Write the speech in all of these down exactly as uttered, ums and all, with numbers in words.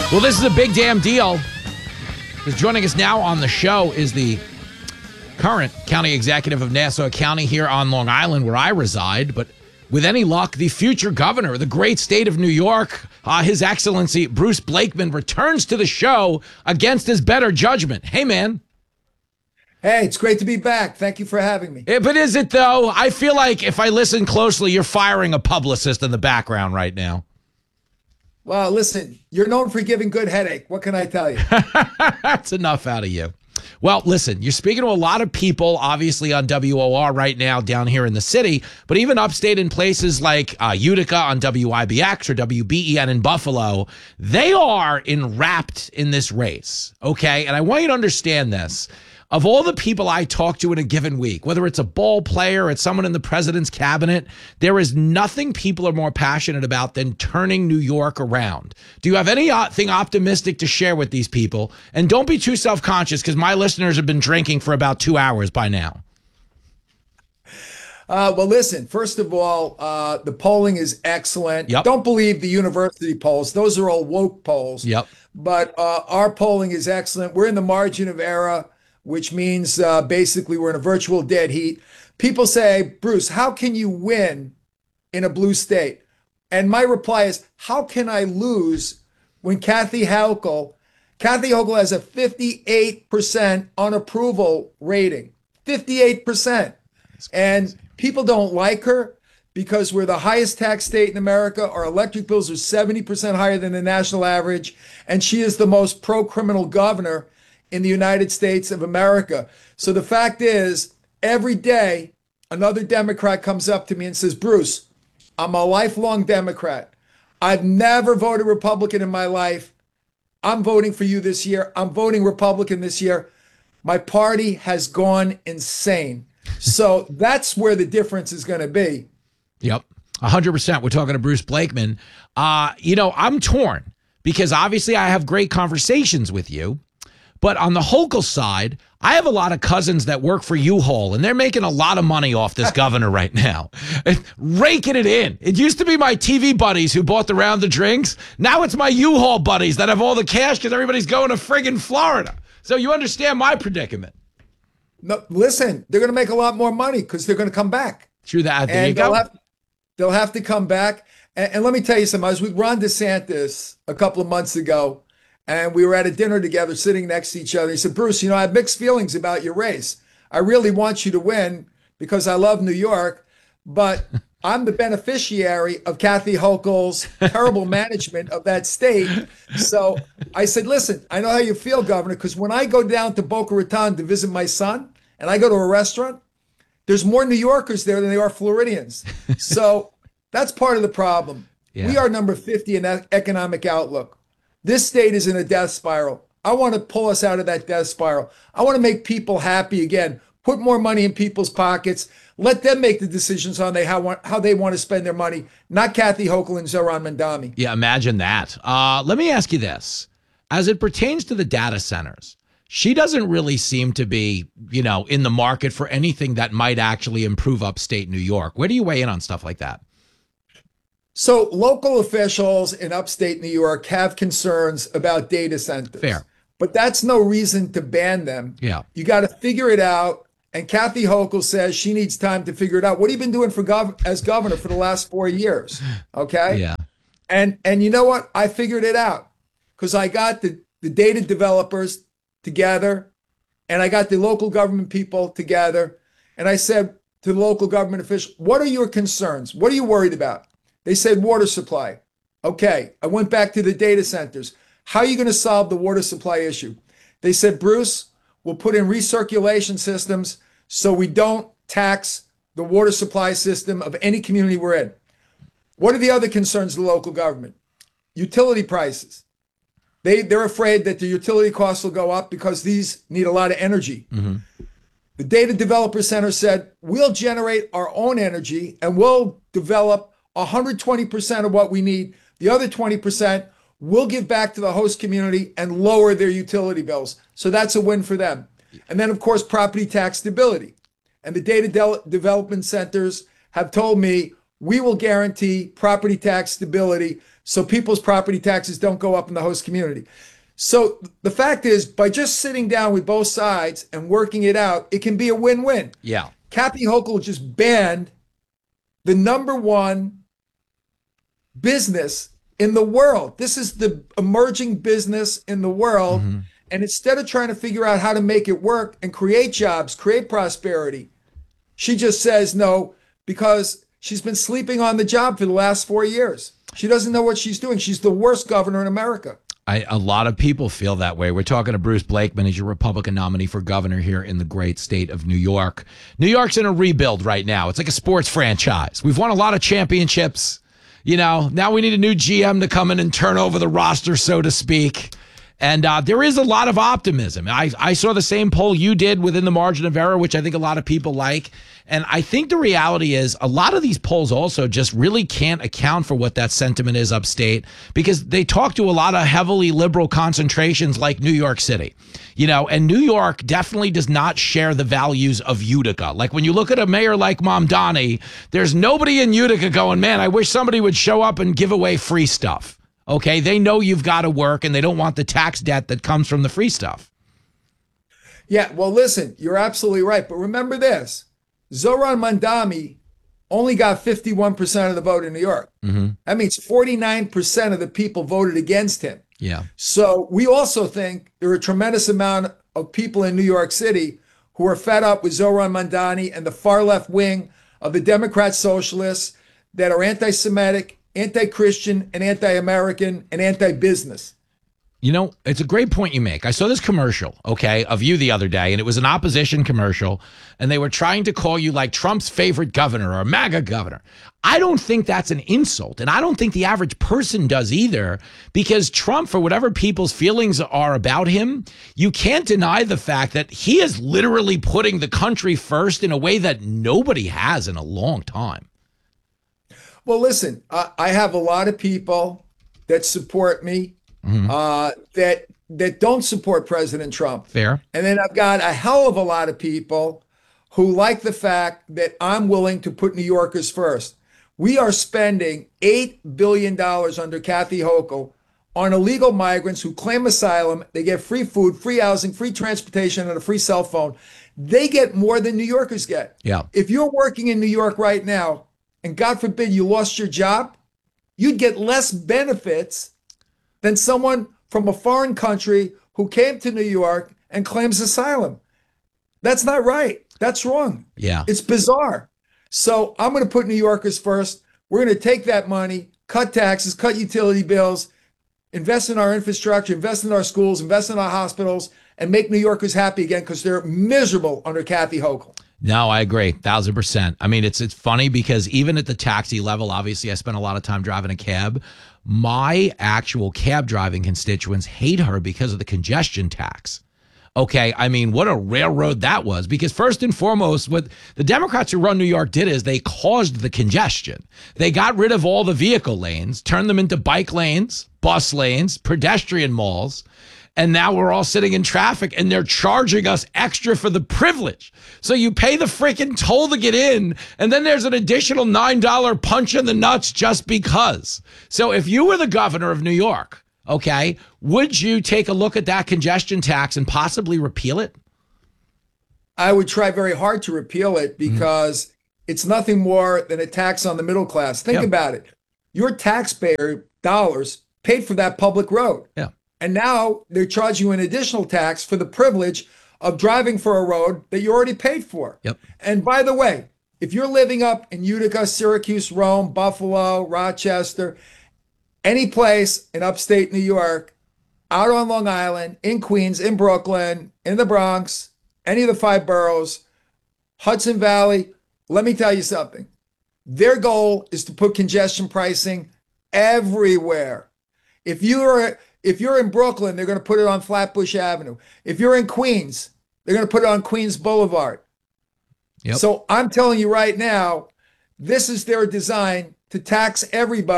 Well, this is a big damn deal. Because joining us now on the show is the current county executive of Nassau County here on Long Island, where I reside. But with any luck, the future governor of the great state of New York, uh, His Excellency Bruce Blakeman, returns to the show against his better judgment. Hey, man. Hey, it's great to be back. Thank you for having me. Yeah, but is it, though? I feel like if I listen closely, you're firing a publicist in the background right now. Well, listen, you're known for giving good headache. What can I tell you? That's enough out of you. Well, listen, you're speaking to a lot of people, obviously, on W O R right now down here in the city, but even upstate in places like uh, Utica on W I B X or W B E N in Buffalo, they are enwrapped in this race, okay? And I want you to understand this. Of all the people I talk to in a given week, whether it's a ball player or it's someone in the president's cabinet, there is nothing people are more passionate about than turning New York around. Do you have anything optimistic to share with these people? And don't be too self-conscious, because my listeners have been drinking for about two hours by now. Uh, well, listen, first of all, uh, the polling is excellent. Yep. Don't believe the university polls. Those are all woke polls. Yep. But uh, our polling is excellent. We're in the margin of error, which means uh, basically we're in a virtual dead heat. People say, Bruce, how can you win in a blue state? And my reply is, how can I lose when Kathy Hochul, Kathy Hochul has a fifty-eight percent unapproval rating, fifty-eight percent. And people don't like her because we're the highest tax state in America. Our electric bills are seventy percent higher than the national average. And she is the most pro-criminal governor in the United States of America. So the fact is, every day, another Democrat comes up to me and says, Bruce, I'm a lifelong Democrat. I've never voted Republican in my life. I'm voting for you this year. I'm voting Republican this year. My party has gone insane. So that's where the difference is going to be. Yep, one hundred percent. We're talking to Bruce Blakeman. Uh, you know, I'm torn because obviously I have great conversations with you. But on the Hochul side, I have a lot of cousins that work for U-Haul, and they're making a lot of money off this governor right now. Raking it in. It used to be my T V buddies who bought the round of drinks. Now it's my U-Haul buddies that have all the cash because everybody's going to friggin' Florida. So you understand my predicament. No, listen, they're going to make a lot more money because they're going to come back. True that. There and you go. They'll have, they'll have to come back. And, and let me tell you something. I was with Ron DeSantis a couple of months ago, and we were at a dinner together sitting next to each other. He said, Bruce, you know, I have mixed feelings about your race. I really want you to win because I love New York, but I'm the beneficiary of Kathy Hochul's terrible management of that state. So I said, listen, I know how you feel, Governor, because when I go down to Boca Raton to visit my son and I go to a restaurant, there's more New Yorkers there than there are Floridians. So that's part of the problem. Yeah. We are number fifty in economic outlook. This state is in a death spiral. I want to pull us out of that death spiral. I want to make people happy again, put more money in people's pockets, let them make the decisions on they how, how they want to spend their money, not Kathy Hochul and Zohran Mamdani. Yeah, imagine that. Uh, let me ask you this. As it pertains to the data centers, she doesn't really seem to be, you know, in the market for anything that might actually improve upstate New York. Where do you weigh in on stuff like that? So local officials in upstate New York have concerns about data centers. Fair. But that's no reason to ban them. Yeah. You got to figure it out. And Kathy Hochul says she needs time to figure it out. What have you been doing for gov- as governor for the last four years? Okay. Yeah. And and you know what? I figured it out because I got the, the data developers together and I got the local government people together. And I said to the local government officials, what are your concerns? What are you worried about? They said water supply. Okay, I went back to the data centers. How are you going to solve the water supply issue? They said, Bruce, we'll put in recirculation systems so we don't tax the water supply system of any community we're in. What are the other concerns of the local government? Utility prices. They, they're afraid that the utility costs will go up because these need a lot of energy. Mm-hmm. The Data Developer Center said, we'll generate our own energy and we'll develop one hundred twenty percent of what we need. The other twenty percent we'll give back to the host community and lower their utility bills. So that's a win for them. And then, of course, property tax stability. And the data de- development centers have told me we will guarantee property tax stability so people's property taxes don't go up in the host community. So the fact is, by just sitting down with both sides and working it out, it can be a win-win. Yeah. Kathy Hochul just banned the number one business in the world. This is the emerging business in the world. Mm-hmm. And instead of trying to figure out how to make it work and create jobs, create prosperity, she just says no, because she's been sleeping on the job for the last four years. She doesn't know what she's doing. She's the worst governor in America. I, a lot of people feel that way. We're talking to Bruce Blakeman. He's your Republican nominee for governor here in the great state of New York. New York's in a rebuild right now. It's like a sports franchise. We've won a lot of championships. You know, now we need a new G M to come in and turn over the roster, so to speak. And uh, there is a lot of optimism. I, I saw the same poll you did within the margin of error, which I think a lot of people like. And I think the reality is a lot of these polls also just really can't account for what that sentiment is upstate, because they talk to a lot of heavily liberal concentrations like New York City, you know, and New York definitely does not share the values of Utica. Like when you look at a mayor like Mamdani, there's nobody in Utica going, man, I wish somebody would show up and give away free stuff. Okay, they know you've got to work and they don't want the tax debt that comes from the free stuff. Yeah, well, listen, you're absolutely right. But remember this, Zohran Mamdani only got fifty-one percent of the vote in New York. Mm-hmm. That means forty-nine percent of the people voted against him. Yeah. So we also think there are a tremendous amount of people in New York City who are fed up with Zohran Mamdani and the far left wing of the Democrat socialists that are anti-Semitic, anti-Christian, and anti-American, and anti-business. You know, it's a great point you make. I saw this commercial, okay, of you the other day, and it was an opposition commercial, and they were trying to call you like Trump's favorite governor or MAGA governor. I don't think that's an insult, and I don't think the average person does either, because Trump, for whatever people's feelings are about him, you can't deny the fact that he is literally putting the country first in a way that nobody has in a long time. Well, listen, I, I have a lot of people that support me, mm-hmm. uh, that that don't support President Trump. Fair. And then I've got a hell of a lot of people who like the fact that I'm willing to put New Yorkers first. We are spending eight billion dollars under Kathy Hochul on illegal migrants who claim asylum. They get free food, free housing, free transportation, and a free cell phone. They get more than New Yorkers get. Yeah. If you're working in New York right now, and God forbid you lost your job, you'd get less benefits than someone from a foreign country who came to New York and claims asylum. That's not right. That's wrong. Yeah. It's bizarre. So I'm going to put New Yorkers first. We're going to take that money, cut taxes, cut utility bills, invest in our infrastructure, invest in our schools, invest in our hospitals, and make New Yorkers happy again, because they're miserable under Kathy Hochul. No, I agree. Thousand percent. I mean, it's it's funny because even at the taxi level, obviously I spent a lot of time driving a cab. My actual cab driving constituents hate her because of the congestion tax. Okay, I mean, what a railroad that was, because first and foremost, what the Democrats who run New York did is they caused the congestion. They got rid of all the vehicle lanes, turned them into bike lanes, bus lanes, pedestrian malls. And now we're all sitting in traffic and they're charging us extra for the privilege. So you pay the freaking toll to get in, and then there's an additional nine dollar punch in the nuts just because. So if you were the governor of New York, okay, would you take a look at that congestion tax and possibly repeal it? I would try very hard to repeal it, because mm-hmm. it's nothing more than a tax on the middle class. Think yep. about it. Your taxpayer dollars paid for that public road. Yeah. And now they're charging you an additional tax for the privilege of driving for a road that you already paid for. Yep. And by the way, if you're living up in Utica, Syracuse, Rome, Buffalo, Rochester, any place in upstate New York, out on Long Island, in Queens, in Brooklyn, in the Bronx, any of the five boroughs, Hudson Valley, let me tell you something. Their goal is to put congestion pricing everywhere. If you're If you're in Brooklyn, they're going to put it on Flatbush Avenue. If you're in Queens, they're going to put it on Queens Boulevard. Yep. So I'm telling you right now, this is their design to tax everybody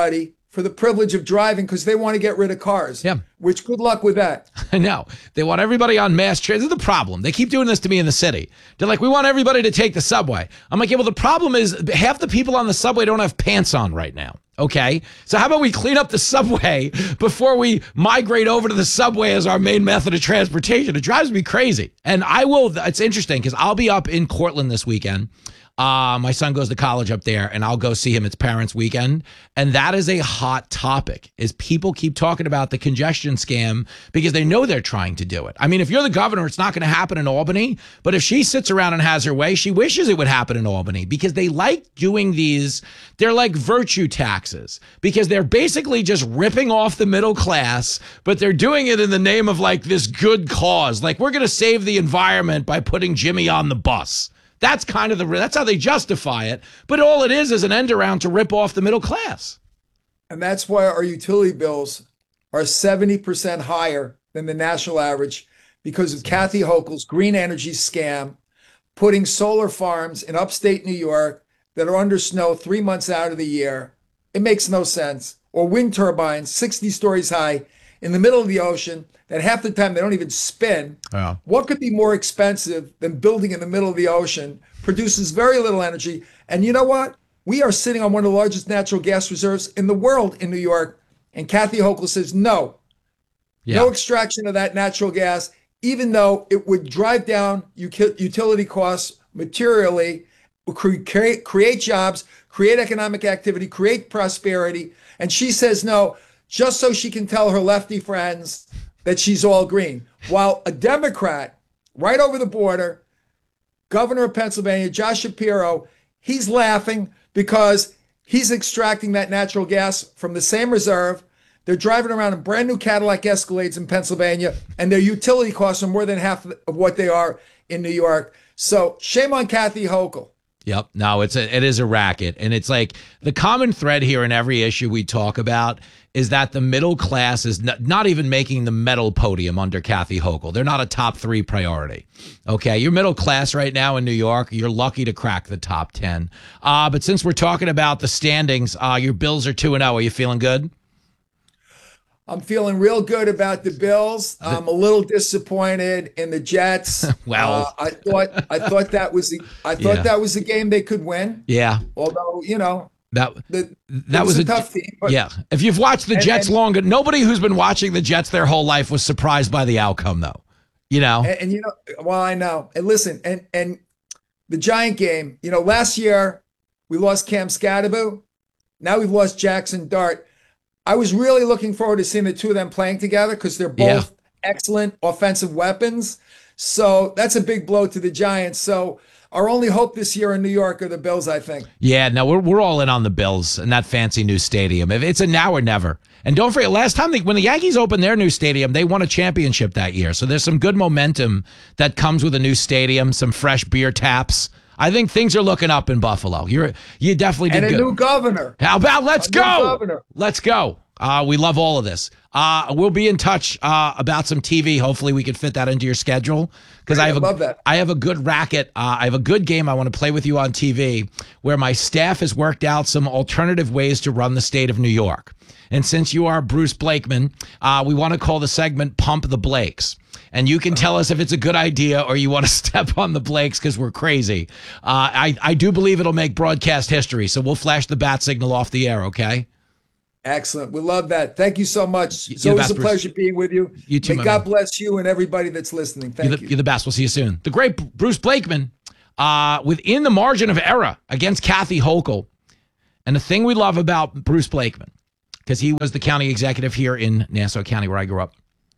for the privilege of driving because they want to get rid of cars. Yeah. Which, good luck with that. I know. They want everybody on mass transit. This is the problem. They keep doing this to me in the city. They're like, we want everybody to take the subway. I'm like, yeah, well, the problem is half the people on the subway don't have pants on right now. Okay. So how about we clean up the subway before we migrate over to the subway as our main method of transportation? It drives me crazy. And I will, it's interesting because I'll be up in Cortland this weekend. Uh, my son goes to college up there, and I'll go see him. It's Parents' Weekend. And that is a hot topic, is people keep talking about the congestion scam because they know they're trying to do it. I mean, if you're the governor, it's not going to happen in Albany. But if she sits around and has her way, she wishes it would happen in Albany because they like doing these. They're like virtue taxes because they're basically just ripping off the middle class, but they're doing it in the name of like this good cause. Like, we're going to save the environment by putting Jimmy on the bus. That's kind of the, that's how they justify it. But all it is is an end around to rip off the middle class. And that's why our utility bills are seventy percent higher than the national average because of Kathy Hochul's green energy scam, putting solar farms in upstate New York that are under snow three months out of the year. It makes no sense. Or wind turbines sixty stories high in the middle of the ocean that half the time they don't even spin. Yeah. What could be more expensive than building in the middle of the ocean? Produces very little energy. And you know what? We are sitting on one of the largest natural gas reserves in the world in New York. And Kathy Hochul says, no, Yeah. no extraction of that natural gas, even though it would drive down utility costs materially, create, create jobs, create economic activity, create prosperity. And she says no, just so she can tell her lefty friends that she's all green. While a Democrat right over the border, governor of Pennsylvania, Josh Shapiro, he's laughing because he's extracting that natural gas from the same reserve. They're driving around in brand new Cadillac Escalades in Pennsylvania, and their utility costs are more than half of what they are in New York. So shame on Kathy Hochul. Yep. No, it's a, it is a racket. And it's like the common thread here in every issue we talk about is that the middle class is not, not even making the medal podium under Kathy Hochul. They're not a top three priority. Okay. You're middle class right now in New York. You're lucky to crack the top ten. Uh, but since we're talking about the standings, uh, your Bills are two and oh. Are you feeling good? I'm feeling real good about the Bills. I'm a little disappointed in the Jets. Well, uh, I thought I thought that was the, I thought Yeah. that was a game they could win. Yeah. Although, you know, That the, that it was, was a, a tough team. But, yeah. If you've watched the And- Jets and- longer, nobody who's been watching the Jets their whole life was surprised by the outcome, though. You know. and, and you know, well, I know. And listen, and and the Giant game. You know, last year we lost Cam Scadaboo. Now we've lost Jackson Dart. I was really looking forward to seeing the two of them playing together because they're both Yeah. excellent offensive weapons. So that's a big blow to the Giants. So our only hope this year in New York are the Bills, I think. Yeah, no, we're we're all in on the Bills and that fancy new stadium. If it's a now or never. And don't forget, last time they, when the Yankees opened their new stadium, they won a championship that year. So there's some good momentum that comes with a new stadium, some fresh beer taps. I think things are looking up in Buffalo. You're you definitely did And a good. new governor. How about let's A new go? governor. Let's go. Uh, we love all of this. Uh, we'll be in touch uh, about some T V. Hopefully, we can fit that into your schedule because Great, I have I a, love that. I have a good racket. Uh, I have a good game I want to play with you on T V where my staff has worked out some alternative ways to run the state of New York. And since you are Bruce Blakeman, uh, we want to call the segment "Pump the Blakes." And you can tell us if it's a good idea or you want to step on the Blakes because we're crazy. Uh, I, I do believe it'll make broadcast history. So we'll flash the bat signal off the air, okay? Excellent. We love that. Thank you so much. It's You're the always best, a Bruce. pleasure being with you. You too, May my God man. bless you and everybody that's listening. Thank You're the, you. you're the best. We'll see you soon. The great Bruce Blakeman, uh, within the margin of error against Kathy Hochul. And the thing we love about Bruce Blakeman, because he was the county executive here in Nassau County where I grew up,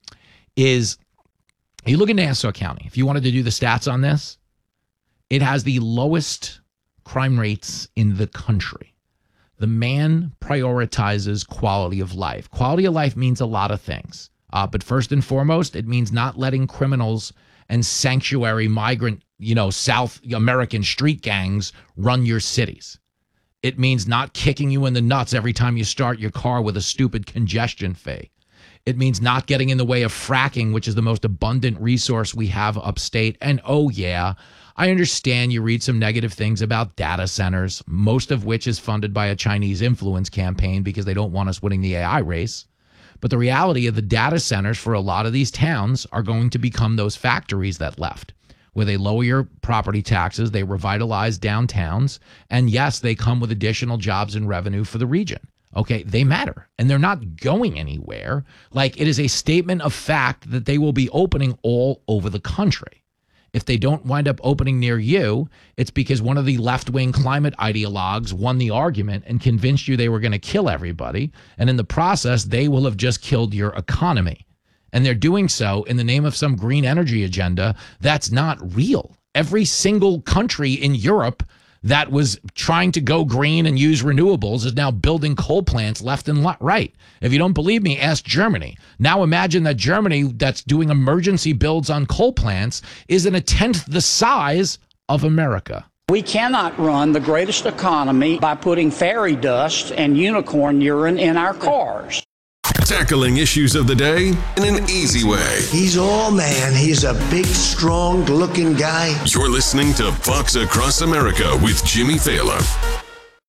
is you look at Nassau County. If you wanted to do the stats on this, it has the lowest crime rates in the country. The man prioritizes quality of life. Quality of life means a lot of things. Uh, but first and foremost, it means not letting criminals and sanctuary migrant, you know, South American street gangs run your cities. It means not kicking you in the nuts every time you start your car with a stupid congestion fee. It means not getting in the way of fracking, which is the most abundant resource we have upstate. And oh, yeah, I understand you read some negative things about data centers, most of which is funded by a Chinese influence campaign because they don't want us winning the A I race. But the reality of the data centers for a lot of these towns are going to become those factories that left, where they lower your property taxes, they revitalize downtowns, and yes, they come with additional jobs and revenue for the region. Okay, they matter, and they're not going anywhere. Like, it is a statement of fact that they will be opening all over the country. If they don't wind up opening near you, it's because one of the left-wing climate ideologues won the argument and convinced you they were going to kill everybody, and in the process, they will have just killed your economy. And they're doing so in the name of some green energy agenda that's not real. Every single country in Europe that was trying to go green and use renewables is now building coal plants left and right. If you don't believe me, ask Germany. Now imagine that Germany, that's doing emergency builds on coal plants, is in a tenth the size of America. We cannot run the greatest economy by putting fairy dust and unicorn urine in our cars. Tackling issues of the day in an easy way. He's all man. He's a big, strong looking guy. You're listening to Fox Across America with Jimmy Thaler.